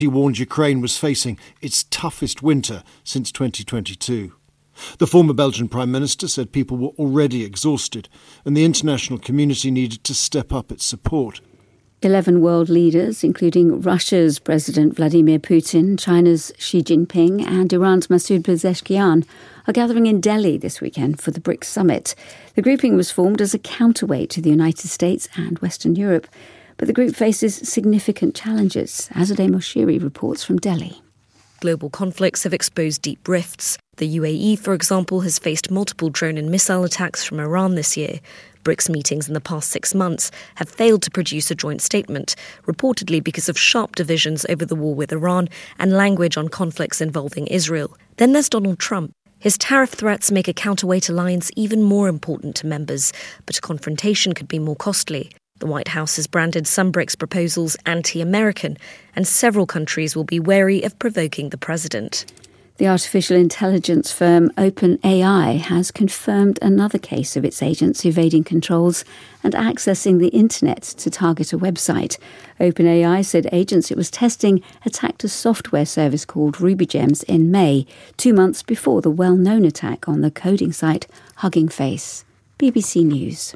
He warned Ukraine was facing its toughest winter since 2022. The former Belgian Prime Minister said people were already exhausted and the international community needed to step up its support. 11 world leaders, including Russia's President Vladimir Putin, China's Xi Jinping and Iran's Masoud Pezeshkian, are gathering in Delhi this weekend for the BRICS summit. The grouping was formed as a counterweight to the United States and Western Europe, but the group faces significant challenges. Azadeh Moshiri reports from Delhi. Global conflicts have exposed deep rifts. The UAE, for example, has faced multiple drone and missile attacks from Iran this year. BRICS meetings in the past 6 months have failed to produce a joint statement, reportedly because of sharp divisions over the war with Iran and language on conflicts involving Israel. Then there's Donald Trump. His tariff threats make a counterweight alliance even more important to members, but a confrontation could be more costly. The White House has branded some BRICS proposals anti-American, and several countries will be wary of provoking the president. The artificial intelligence firm OpenAI has confirmed another case of its agents evading controls and accessing the internet to target a website. OpenAI said agents it was testing attacked a software service called RubyGems in May, 2 months before the well-known attack on the coding site Hugging Face. BBC News.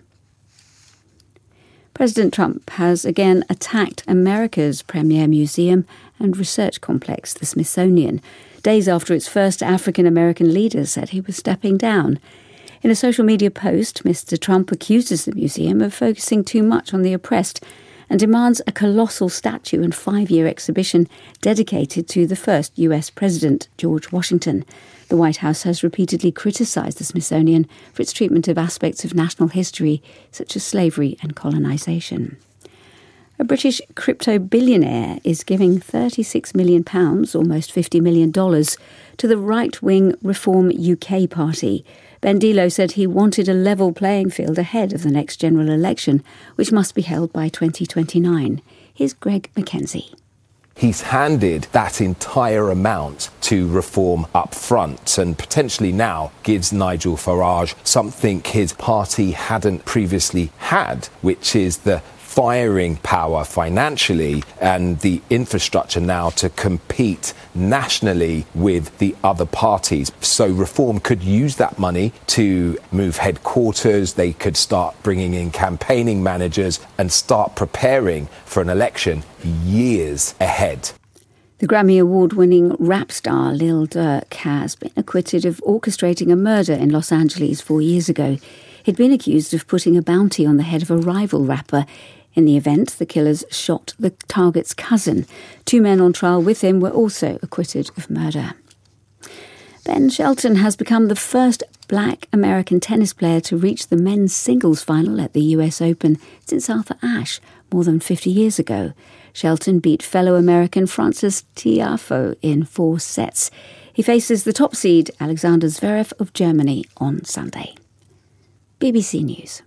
President Trump has again attacked America's premier museum and research complex, the Smithsonian, days after its first African-American leader said he was stepping down. In a social media post, Mr. Trump accuses the museum of focusing too much on the oppressed and demands a colossal statue and 5-year exhibition dedicated to the first US president, George Washington. The White House has repeatedly criticised the Smithsonian for its treatment of aspects of national history, such as slavery and colonisation. A British crypto billionaire is giving £36 million, almost $50 million, to the right-wing Reform UK party. Ben Dilo said he wanted a level playing field ahead of the next general election, which must be held by 2029. Here's Greg Mackenzie. He's handed that entire amount to Reform up front and potentially now gives Nigel Farage something his party hadn't previously had, which is the firing power financially and the infrastructure now to compete nationally with the other parties. So Reform could use that money to move headquarters, they could start bringing in campaigning managers and start preparing for an election years ahead. The Grammy Award-winning rap star Lil Durk has been acquitted of orchestrating a murder in Los Angeles 4 years ago. He'd been accused of putting a bounty on the head of a rival rapper. In the event, the killers shot the target's cousin. 2 men on trial with him were also acquitted of murder. Ben Shelton has become the first black American tennis player to reach the men's singles final at the US Open since Arthur Ashe more than 50 years ago. Shelton beat fellow American Francis Tiafoe in 4 sets. He faces the top seed Alexander Zverev of Germany on Sunday. BBC News.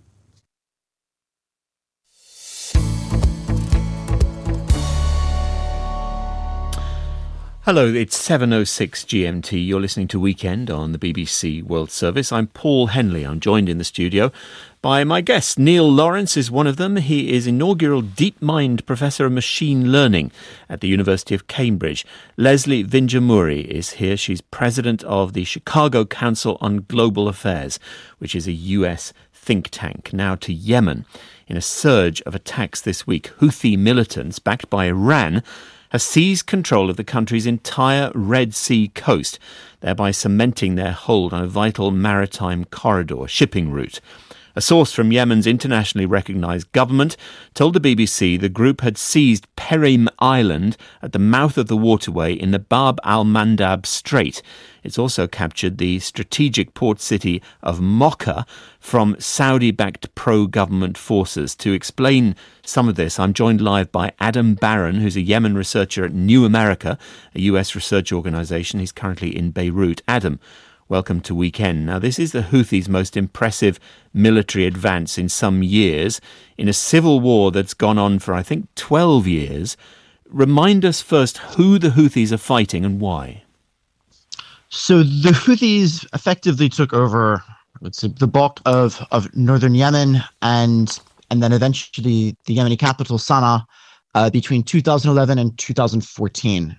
Hello, it's 7:06 GMT. You're listening to Weekend on the BBC World Service. I'm Paul Henley. I'm joined in the studio by my guests. Neil Lawrence is one of them. He is inaugural DeepMind Professor of Machine Learning at the University of Cambridge. Leslie Vinjamuri is here. She's president of the Chicago Council on Global Affairs, which is a US think tank. Now to Yemen. In a surge of attacks this week, Houthi militants backed by Iran have seized control of the country's entire Red Sea coast, thereby cementing their hold on a vital maritime corridor shipping route. A source from Yemen's internationally recognised government told the BBC the group had seized Perim Island at the mouth of the waterway in the Bab al-Mandab Strait. It's also captured the strategic port city of Mocha from Saudi-backed pro-government forces. To explain some of this, I'm joined live by Adam Barron, who's a Yemen researcher at New America, a US research organisation. He's currently in Beirut. Adam, welcome to Weekend. Now, this is the Houthis' most impressive military advance in some years, in a civil war that's gone on for, I think, 12 years. Remind us first who the Houthis are fighting and why. So the Houthis effectively took over, let's say, the bulk of northern Yemen and then eventually the Yemeni capital, Sana'a, between 2011 and 2014.